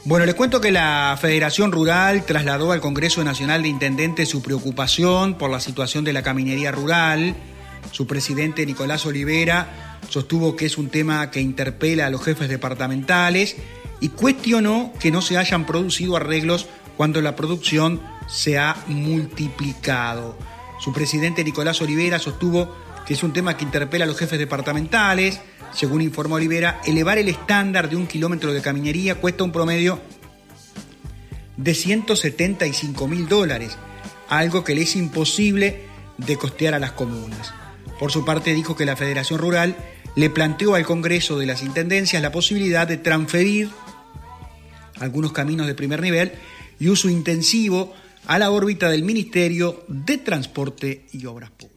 Bueno, les cuento que la Federación Rural trasladó al Congreso Nacional de Intendentes su preocupación por la situación de la caminería rural. Su presidente, Nicolás Olivera, sostuvo que es un tema que interpela a los jefes departamentales y cuestionó que no se hayan producido arreglos cuando la producción se ha multiplicado. Su presidente, Nicolás Olivera, sostuvo que es un tema que interpela a los jefes departamentales. Según informó Olivera, elevar el estándar de 1 kilómetro de caminería cuesta un promedio de $175.000, algo que le es imposible de costear a las comunas. Por su parte, dijo que la Federación Rural le planteó al Congreso de las Intendencias la posibilidad de transferir algunos caminos de primer nivel y uso intensivo a la órbita del Ministerio de Transporte y Obras Públicas.